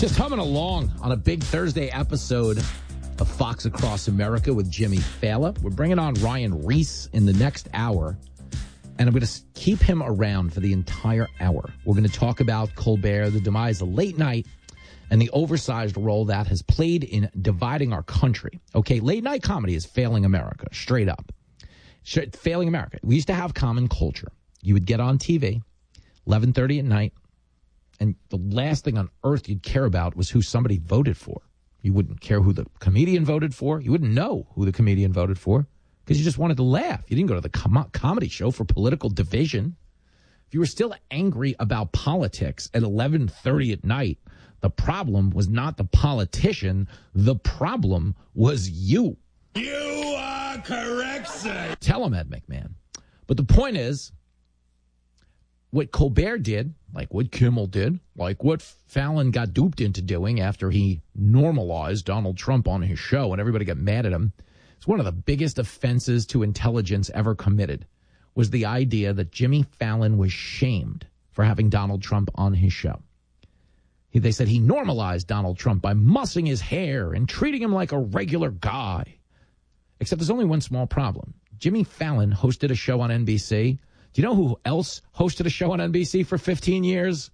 Just humming along on a big Thursday episode of Fox Across America with Jimmy Fallon. We're bringing on Ryan Reese in the next hour, and I'm going to keep him around for the entire hour. We're going to talk about Colbert, the demise of late night, and the oversized role that has played in dividing our country. Okay, late night comedy is failing America, straight up. Failing America. We used to have common culture. You would get on TV, 11:30 at night, and the last thing on earth you'd care about was who somebody voted for. You wouldn't care who the comedian voted for. You wouldn't know who the comedian voted for because you just wanted to laugh. You didn't go to the comedy show for political division. If you were still angry about politics at 11:30 at night, the problem was not the politician. The problem was you. You are correct, sir. Tell him, Ed McMahon. But the point is, what Colbert did, like what Kimmel did, like what Fallon got duped into doing after he normalized Donald Trump on his show and everybody got mad at him, it's one of the biggest offenses to intelligence ever committed, was the idea that Jimmy Fallon was shamed for having Donald Trump on his show. They said he normalized Donald Trump by mussing his hair and treating him like a regular guy. Except there's only one small problem. Jimmy Fallon hosted a show on NBC. Do you know who else hosted a show on NBC for 15 years?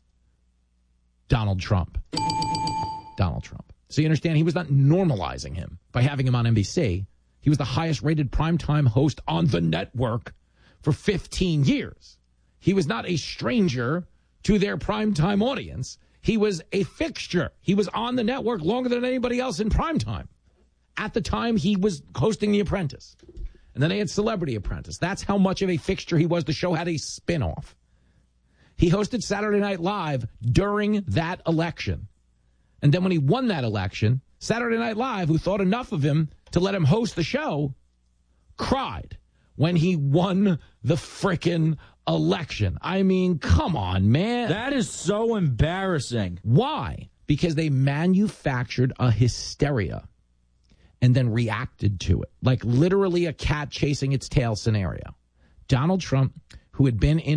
Donald Trump. Donald Trump. So you understand, he was not normalizing him by having him on NBC. He was the highest rated primetime host on the network for 15 years. He was not a stranger to their primetime audience. He was a fixture. He was on the network longer than anybody else in primetime. At the time, he was hosting The Apprentice. And then they had Celebrity Apprentice. That's how much of a fixture he was. The show had a spinoff. He hosted Saturday Night Live during that election. And then when he won that election, Saturday Night Live, who thought enough of him to let him host the show, cried when he won the frickin' election. I mean, come on, man. That is so embarrassing. Why? Because they manufactured a hysteria and then reacted to it, like literally a cat chasing its tail scenario. Donald Trump, who had been in